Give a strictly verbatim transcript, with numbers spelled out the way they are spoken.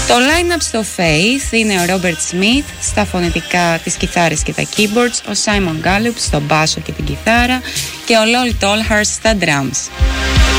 Το line-up στο Faith είναι ο Robert Smith στα φωνητικά, τις κιθάρες και τα keyboards, ο Simon Gallup στο μπάσο και την κιθάρα και ο Lol Tolhurst στα drums.